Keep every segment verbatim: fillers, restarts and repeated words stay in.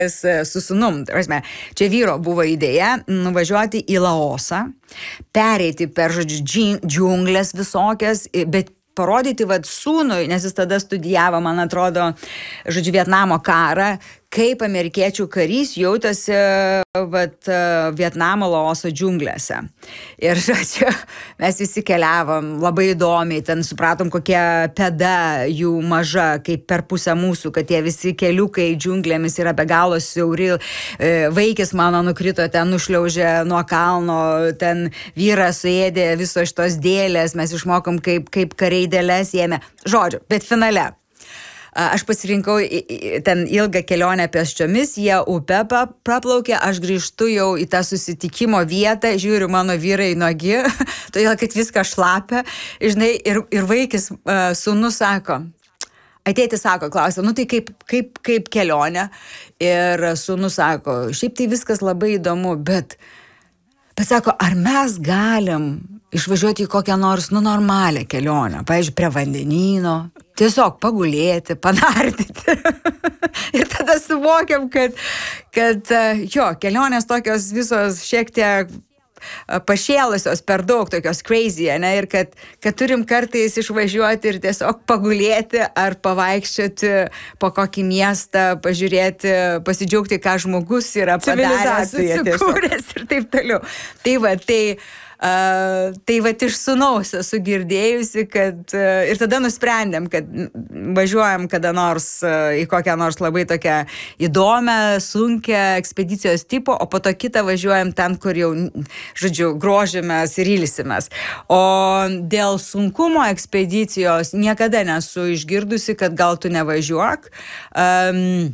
su sūnum. Čia vyro buvo idėja nuvažiuoti į Laosą, pereiti per, žodžiu, džiunglės visokias, bet parodyti vat sūnui, nes jis tada studijavo, man atrodo, žodžiu, Vietnamo karą, kaip amerikiečių karys jautėsi vat, Vietnamo Laoso džiunglėse. Ir, žodžiu, mes visi keliavom labai įdomiai, ten supratom, kokia pėda jų maža, kaip per pusę mūsų, kad tie visi keliukai džiunglėmis yra be galo siauri. Vaikis mano nukrito, ten nušliaužė nuo kalno, ten vyras suėdė viso šitos dėlės, mes išmokom, kaip, kaip kariai dėlės ėmė. Žodžiu, bet finale. Aš pasirinkau ten ilgą kelionę pėsčiomis, jie upę praplaukė, aš grįžtu jau į tą susitikimo vietą, žiūriu, mano vyrai nuogi, todėl, kad viską šlapia, žinai, ir, ir vaikis, sūnus sako, atėtis sako, klausia, nu tai kaip, kaip, kaip kelionė, ir sūnus sako, šiaip tai viskas labai įdomu, bet, bet sako, ar mes galim išvažiuoti į kokią nors, nu, normalią kelionę, pavyzdžiui, prie vandenyno, tiesiog pagulėti, panardyti. Ir tada suvokiam, kad, kad jo, kelionės tokios visos šiek tiek pašėlusios, per daug tokios crazy, ne, ir kad, kad turim kartais išvažiuoti ir tiesiog pagulėti ar pavaikščioti po kokį miestą, pažiūrėti, pasidžiaugti, ką žmogus yra padaręs, susikūręs ir taip toliau. Tai va, tai Uh, tai vat iš sūnaus esu girdėjusi, kad uh, ir tada nusprendėm, kad važiuojam kada nors uh, į kokią nors labai tokią įdomią, sunkią ekspedicijos tipo, o po to kitą važiuojam ten, kur jau, žodžiu, grožimės ir ilsimės. O dėl sunkumo ekspedicijos niekada nesu išgirdusi, kad gal tu nevažiuok. Um,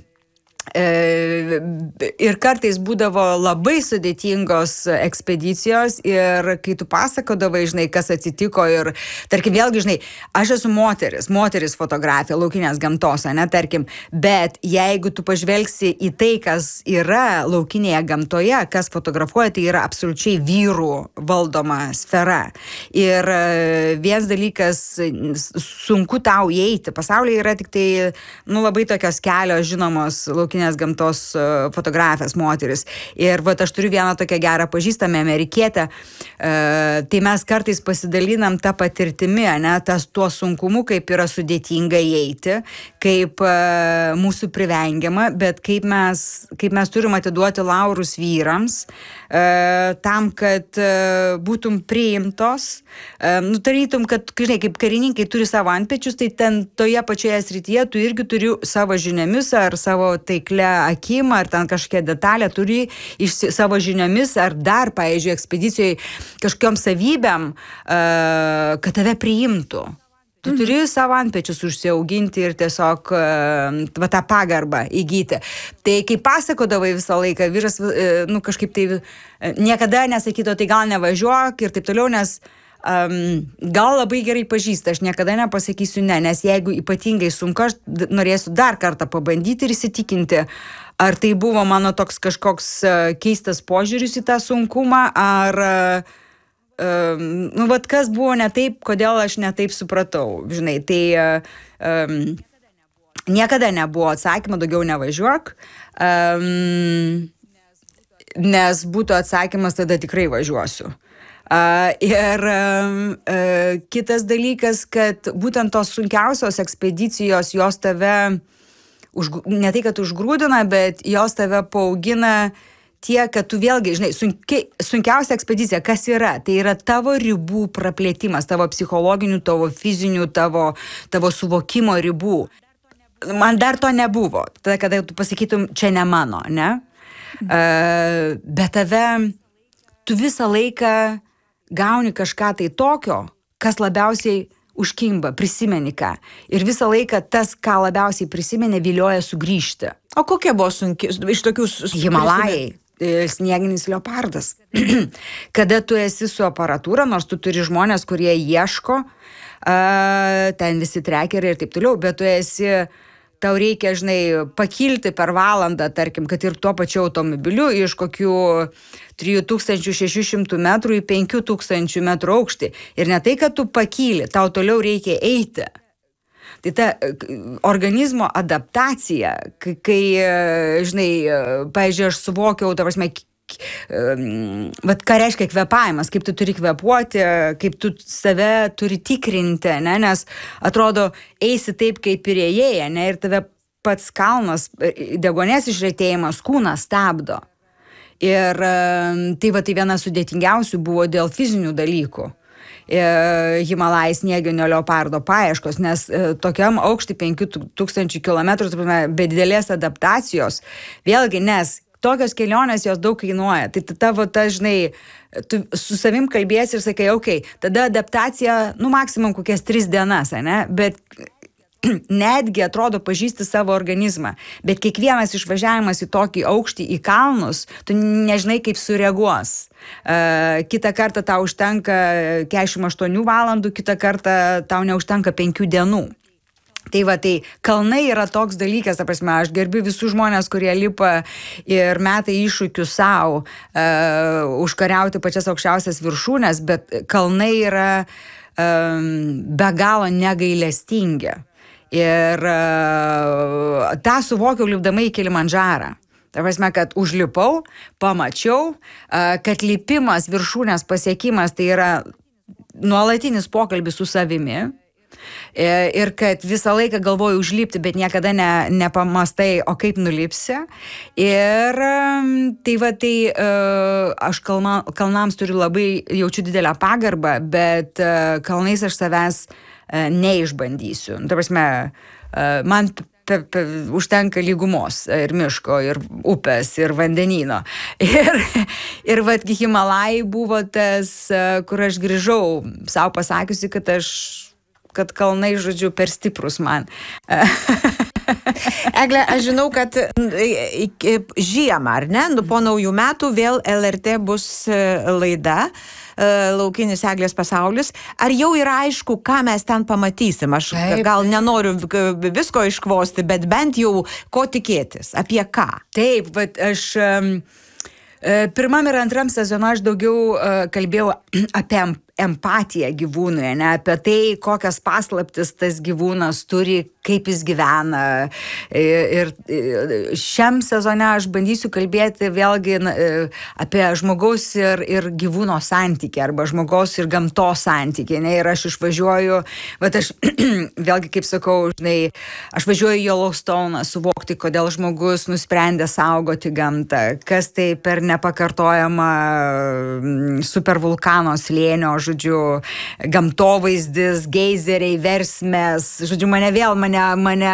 Ir kartais būdavo labai sudėtingos ekspedicijos ir kai tu pasakodavai, žinai, kas atsitiko ir, tarkim, vėlgi, žinai, aš esu moteris, moteris fotografija, laukinės gamtos, ne, tarkim, bet jeigu tu pažvelgsi į tai, kas yra laukinėje gamtoje, kas fotografuoja, tai yra absoliučiai vyrų valdoma sfera. Ir vienas dalykas, sunku tau įeiti, pasaulyje yra tik tai, nu, labai tokios kelios žinomos laukinės nes gamtos fotografės moteris. Ir vat aš turiu vieną tokią gerą pažįstamą amerikietę, e, tai mes kartais pasidalinam tą patirtimi, ne, tas tuo sunkumu, kaip yra sudėtinga įeiti, kaip e, mūsų privengiama, bet kaip mes, kaip mes turim atiduoti laurus vyrams, e, tam, kad e, būtum priimtos, e, nutarytum, kad, žinai, kaip karininkai turi savo antpečius, tai ten toje pačioje srityje tu irgi turi savo žiniomis ar savo tai akim, ar ten kažkokia detalė turi iš savo žiniomis, ar dar, pavyzdžiui, ekspedicijoje kažkokiom savybėm, uh, kad tave priimtų. Tu mm. turi savo antpečius užsiauginti ir tiesiog uh, va, tą pagarbą įgyti. Tai kai pasakodavai visą laiką, vyras, uh, nu, kažkaip tai uh, niekada nesakyto, tai gal nevažiuok ir taip toliau, nes Um, gal labai gerai pažįsta, aš niekada nepasakysiu ne, nes jeigu ypatingai sunku, aš norėsiu dar kartą pabandyti ir įsitikinti, ar tai buvo mano toks kažkoks uh, keistas požiūris į tą sunkumą, ar uh, um, nu, vat kas buvo ne taip, kodėl aš ne taip supratau, žinai, tai uh, um, niekada nebuvo atsakymo, daugiau nevažiuok, um, nes būtų atsakymas, tada tikrai važiuosiu. Uh, ir uh, kitas dalykas, kad būtent tos sunkiausios ekspedicijos, jos tave, už, ne tai, kad užgrūdina, bet jos tave paaugina tiek, kad tu vėlgi, žinai, sunki, sunkiausia ekspedicija, kas yra? Tai yra tavo ribų praplėtimas, tavo psichologinių, tavo fizinių, tavo, tavo suvokimo ribų. Man dar to nebuvo. Tada, kada tu pasakytum, čia ne mano, ne? Uh, bet tave, tu visą laiką gauni kažką tai tokio, kas labiausiai užkimba, prisimeni ką. Ir visą laiką tas, ką labiausiai prisimeni, vilioja sugrįžti. O kokie buvo sunki, iš tokių... Himalajai, snieginis leopardas. Kada tu esi su aparatūra, nors tu turi žmonės, kurie ieško, uh, ten visi trekeriai ir taip toliau, bet tu esi... Tau reikia, žinai, pakilti per valandą, tarkim, kad ir tuo pačiu automobiliu iš kokių trijų tūkstančių šešių šimtų metrų į penkių tūkstančių metrų aukštį. Ir ne tai, kad tu pakyli, tau toliau reikia eiti. Tai ta organizmo adaptacija, kai, kai žinai, pavyzdžiui, aš suvokiau, ta prasme, vat ką reiškia kvėpavimas, kaip tu turi kvėpuoti, kaip tu save turi tikrinti, ne? Nes atrodo, eisi taip, kaip ir ėjai, ne? Ir tave pats kalnas, deguonies išretėjimas, kūnas stabdo. Ir tai va, tai viena sudėtingiausių buvo dėl fizinių dalykų. Himalajai snieginio leopardo paieškos, nes tokiam aukšti penkių tūkstančių kilometrų be didelės adaptacijos, vėlgi, nes tokios kelionės jos daug kainuoja, tai tavo, ta, žinai, tu su savim kalbėsi ir sakai, okei, okay, tada adaptacija, nu, maksimum kokias tris dienas, ne, bet netgi atrodo pažįsti savo organizmą, bet kiekvienas išvažiavimas į tokį aukštį, į kalnus, tu nežinai, kaip sureaguos. Uh, kitą kartą tau užtenka keturiasdešimt aštuonių valandų, kitą kartą tau neužtenka penkių dienų. Tai va, tai kalnai yra toks dalykas, ta prasme, aš gerbiu visus žmonės, kurie lipa ir meta iššūkius savo, uh, užkariauti pačias aukščiausias viršūnes, bet kalnai yra um, be galo negailestingi. Ir uh, tą suvokiau lipdama į Kilimandžarą. Tai prasme, kad užlipau, pamačiau, uh, kad lipimas, viršūnės pasiekimas tai yra nuolatinis pokalbis su savimi. Ir kad visą laiką galvoju užlipti, bet niekada ne, nepamastai, o kaip nulipsi. Ir tai va, tai uh, aš kalma, kalnams turiu labai, jaučiu didelę pagarbą, bet uh, kalnais aš savęs uh, neišbandysiu. Ta prasme, uh, man pe, pe, užtenka lygumos ir miško, ir upės, ir vandenyno. Ir, ir va, Himalajai buvo tas, uh, kur aš grįžau, savo pasakiusi, kad aš kad kalnai, žodžiu, per stiprus man. Egle, aš žinau, kad žiemą, ar ne, nu, po naujų metų vėl L R T bus laida Laukinis Eglės pasaulis. Ar jau yra aišku, ką mes ten pamatysim? Aš Taip. gal nenoriu visko iškvosti, bet bent jau ko tikėtis, apie ką? Taip, bet aš... Um... Pirmam ir antram sezonu aš daugiau uh, kalbėjau apie empatiją gyvūnui, ne, apie tai, kokias paslaptis tas gyvūnas turi, kaip jis gyvena. Ir, ir šiam sezone aš bandysiu kalbėti vėlgi apie žmogaus ir, ir gyvūno santykį, arba žmogaus ir gamtos santykį. Ne, ir aš išvažiuoju, bet aš vėlgi, kaip sakau, žinai, aš važiuoju į Yellowstone suvokti, kodėl žmogus nusprendė saugoti gamtą, kas tai per nepakartojama supervulkano slėnio, žodžiu, gamtovaizdis, geizeriai, versmės, žodžiu, mane vėl, mane, mane,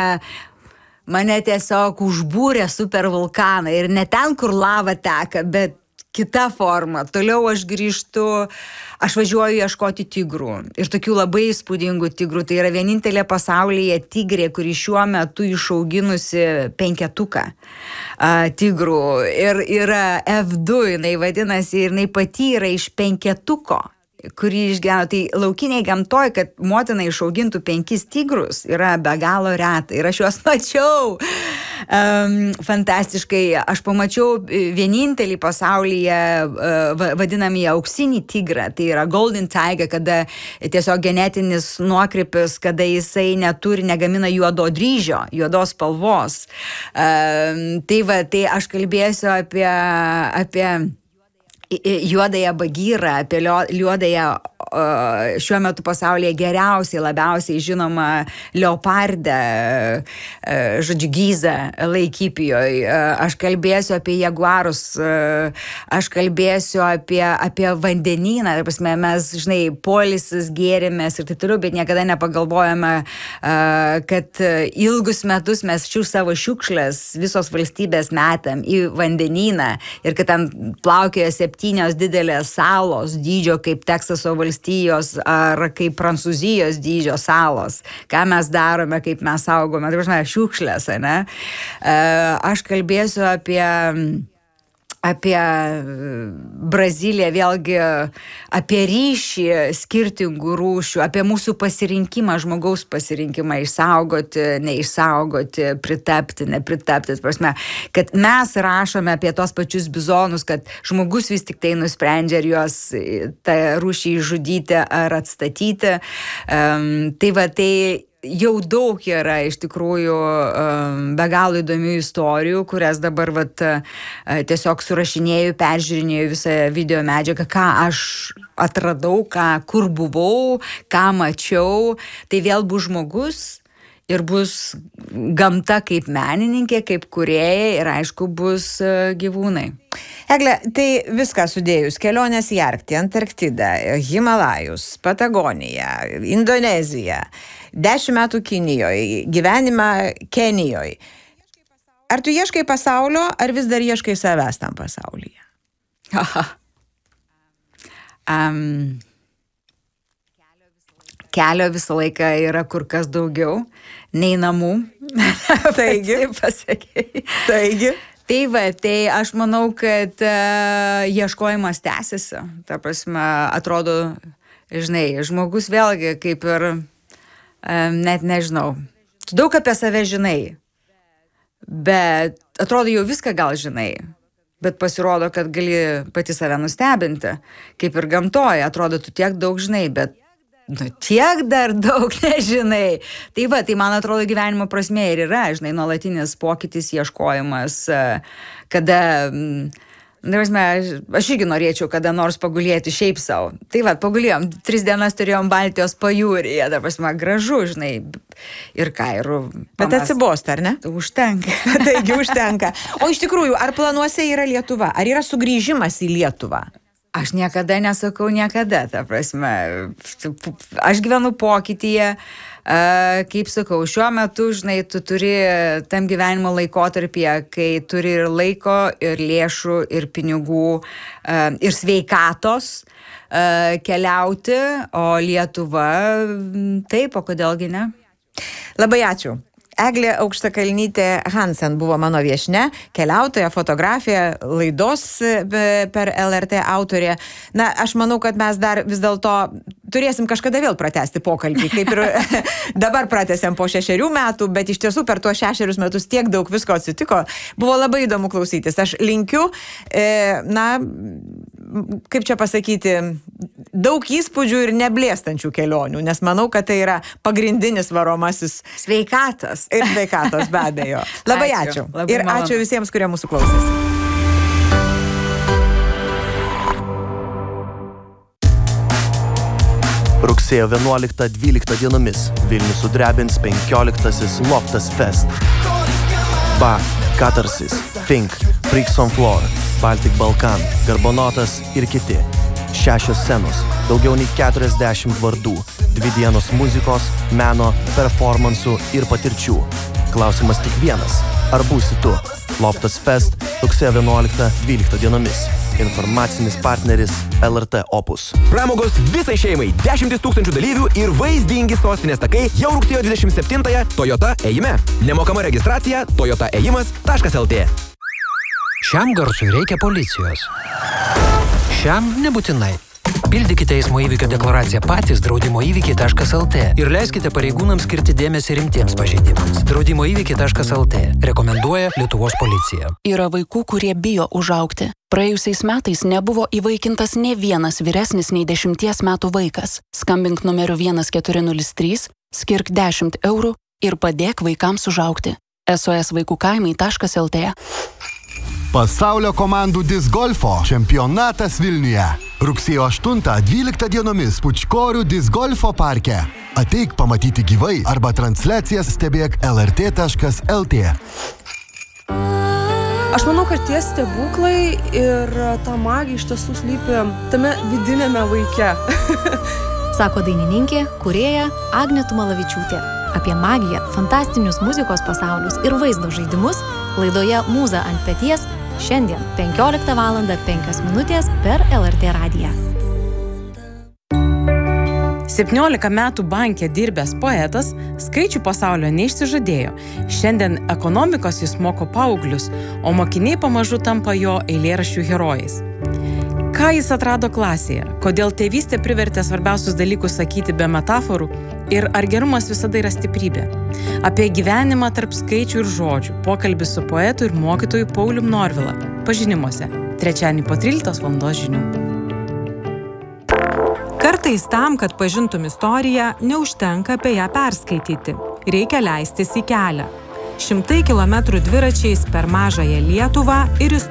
mane tiesiog užbūrė supervulkaną ir ne ten, kur lava teka, bet kita forma. Toliau aš grįžtu, aš važiuoju ieškoti tigrų ir tokių labai įspūdingų tigrų. Tai yra vienintelė pasaulyje tigrė, kuri šiuo metu išauginusi penketuką uh, tigrų. Ir yra F du, jinai vadinasi, ir jinai pati yra iš penketuko, kurį išgyveno. Tai laukiniai gamtoj, kad motina išaugintų penkis tigrus, yra be galo reta. Ir aš juos mačiau. Um, fantastiškai. Aš pamačiau vienintelį pasaulyje uh, vadinamį auksinį tigrą. Tai yra golden tiger, kada tiesiog genetinis nuokrypis, kada jisai neturi, negamina juodo dryžio, juodos spalvos. Um, tai va, tai aš kalbėsiu apie, apie juodąją bagyrą, apie juodąją šiuo metu pasaulyje geriausiai, labiausiai žinoma leopardę, žodžiu, Gizą Laikipijoje. Aš kalbėsiu apie jaguarus, aš kalbėsiu apie, apie vandenyną. Prasme, mes, žinai, polisis, gėrimės ir taip toliau, bet niekada nepagalvojame, kad ilgus metus mes šių savo šiukšlės visos valstybės metam į vandenyną ir kad ten plaukioja septynios didelės salos dydžio kaip Teksaso valstijos ar kaip Prancūzijos dydžio salos. Ką mes darome, kaip mes saugome, tai prasme, šiukšlės, ne? Aš kalbėsiu apie apie Braziliją, vėlgi apie ryšį skirtingų rūšių, apie mūsų pasirinkimą, žmogaus pasirinkimą išsaugoti, neišsaugoti, pritapti, nepritapti. Prasme, kad mes rašome apie tos pačius bizonus, kad žmogus vis tik tai nusprendžia, ar juos tą rūšį žudyti ar atstatyti. Um, tai va, tai jau daug yra iš tikrųjų be galo įdomių istorijų, kurias dabar vat, tiesiog surašinėjau, peržiūrinėjau visą video medžiagą, ką aš atradau, ką, kur buvau, ką mačiau. Tai vėl bus žmogus ir bus gamta kaip menininkė, kaip kūrėja ir aišku bus gyvūnai. Egle, tai viską sudėjus, kelionės į Arktį, Antarktidą, Himalajus, Patagoniją, Indoneziją, dešimt metų Kinijoje, gyvenimą Kenijoje. Ar tu ieškai pasaulio, ar vis dar ieškai savęs tam pasaulyje? Aha. Um, kelio visą laiką yra kur kas daugiau nei namų. Taigi, pasakei. Taigi. Tai va, tai aš manau, kad uh, ieškojimas tęsiasi. Ta prasme, atrodo, žinai, žmogus vėlgi kaip ir, um, net nežinau, tu daug apie save žinai, bet atrodo jau viską gal žinai, bet pasirodo, kad gali pati save nustebinti, kaip ir gamtoje, atrodo, tu tiek daug žinai, bet nu, tiek dar daug nežinai. Tai va, tai man atrodo gyvenimo prasmė ir yra, žinai, nuolatinis pokytis, ieškojimas, kada, prasme, aš irgi norėčiau kada nors pagulėti šiaip savo. Tai va, pagulėjom, tris dienas turėjom Baltijos pajūryje, dar prasme, gražu, žinai, ir ką, ir... Bet pamas... atsibosta, ar ne? Užtenka. Taigi užtenka. O iš tikrųjų, ar planuose yra Lietuva? Ar yra sugrįžimas į Lietuvą? Aš niekada nesakau niekada, ta prasme, aš gyvenu pokytyje, kaip sakau, šiuo metu, žinai, tu turi tam gyvenimo laikotarpyje, kai turi ir laiko, ir lėšų, ir pinigų, ir sveikatos keliauti, o Lietuva, taip, o kodėlgi ne? Labai ačiū. Eglė Aukštakalnytė Hansen buvo mano viešnia, keliautoja, fotografija, laidos per L R T autorė. Na, aš manau, kad mes dar vis dėlto turėsim kažkada vėl pratęsti pokalbį, kaip ir dabar pratęsėm po šešerių metų, bet iš tiesų per tuos šešerius metus tiek daug visko atsitiko. Buvo labai įdomu klausytis. Aš linkiu, e, na, kaip čia pasakyti, daug įspūdžių ir neblėstančių kelionių, nes manau, kad tai yra pagrindinis varomasis. Sveikatos. Ir sveikatos, be abejo. Labai ačiū. ačiū. Labai ir malonu. Ačiū visiems, kurie mūsų klausėsi. Rugsėjo vienuoliktą dvyliktą dienomis Vilnių sudrebins penkioliktasis Loftas Fest. Ba, Katarsis, Fink, Freaks on Floor, Baltic Balkan, Garbonotas ir kiti. Šešios scenos, daugiau nei keturiasdešimt vardų, dvi dienos muzikos, meno, performansų ir patirčių. Klausimas tik vienas. Ar būsi tu? Loftas Fest rugsėjo vienuoliktą dvyliktą dienomis. Informacinis partneris L R T Opus. Pramogos visai šeimai, dešimtis tūkstančių dalyvių ir vaizdingi sostinės takai jau rugsėjo dvidešimt septintąją Toyota ėjime. Nemokama registracija toyota ėjimas taškas el tė. Šiam garsui reikia policijos. Šiam nebūtinai. Pildykite eismo įvykio deklaraciją patys draudimo įvykiai taškas el tė ir leiskite pareigūnams skirti dėmesį rimtiems pažeidimams. draudimo įvykiai taškas el tė rekomenduoja Lietuvos policija. Yra vaikų, kurie bijo užaugti. Praėjusiais metais nebuvo įvaikintas ne vienas vyresnis nei dešimties metų vaikas. Skambink numeriu vienas keturi nulis trys, skirk dešimt eurų ir padėk vaikams užaugti. es o es vaikų kaimai taškas el tė. Pasaulio komandų disgolfo čempionatas Vilniuje. Rugsėjo aštuntą dvyliktą dienomis Pučkorių disgolfo parke. Ateik pamatyti gyvai arba transliacijas stebėk L R T taškas el tė. Aš manau, kad tie stebuklai ir ta magija iš tiesų slypi tame vidinėme vaike. Sako dainininkė, kūrėja Agnė Tumalavičiūtė. Apie magiją, fantastinius muzikos pasaulius ir vaizdo žaidimus laidoje Mūza ant peties šiandien penkioliktą valandą penkios minutės per L R T radiją. septyniolika metų banke dirbęs poetas skaičių pasaulio neišsižadėjo. Šiandien ekonomikos jis moko paauglius, o mokiniai pamažu tampa jo eilėraščių herojais. Ką jis atrado klasėje? Kodėl tėvystė privertė svarbiausius dalykus sakyti be metaforų? Ir ar gerumas visada yra stiprybė? Apie gyvenimą tarp skaičių ir žodžių. Pokalbis su poetu ir mokytoju Paulium Norvila. Pažinimuose. Trečiadienį po tryliktos valandos žinių. Kartais Kartais tam, kad pažintum istoriją, neužtenka apie ją perskaityti. Reikia leistis į kelią. Šimtai kilometrų dviračiais per mažąją Lietuvą ir istoriją.